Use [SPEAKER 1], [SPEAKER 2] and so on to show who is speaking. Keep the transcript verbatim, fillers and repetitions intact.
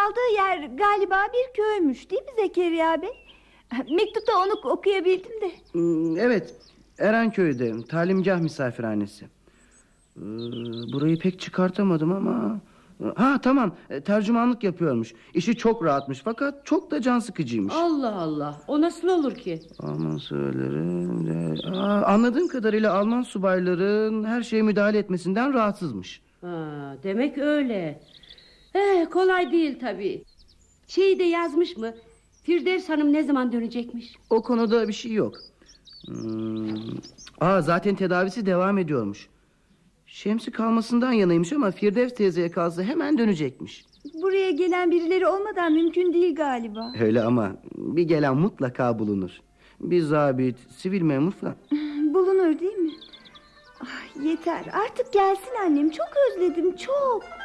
[SPEAKER 1] kaldığı yer galiba bir köymüş, değil mi Zekeriya Bey? Mektupta onu okuyabildim de.
[SPEAKER 2] Evet, Erenköy'de talimgah misafirhanesi. Burayı pek çıkartamadım ama... Ha tamam, tercümanlık yapıyormuş. İşi çok rahatmış fakat çok da can sıkıcıymış.
[SPEAKER 3] Allah Allah, o nasıl olur ki?
[SPEAKER 2] Alman subayları... Aa, anladığım kadarıyla Alman subayların her şeye müdahale etmesinden rahatsızmış.
[SPEAKER 3] Ha, demek öyle. Eh, kolay değil tabii. Şeyi de yazmış mı? Firdevs Hanım ne zaman dönecekmiş?
[SPEAKER 2] O konuda bir şey yok. Hmm. Aa, zaten tedavisi devam ediyormuş. Şemsi kalmasından yanaymış ama Firdevs teyzeye kalsa hemen dönecekmiş.
[SPEAKER 1] Buraya gelen birileri olmadan mümkün değil galiba.
[SPEAKER 2] Öyle ama bir gelen mutlaka bulunur. Bir zabit, sivil memur falan.
[SPEAKER 1] Bulunur değil mi? Ah, yeter artık gelsin annem, çok özledim çok.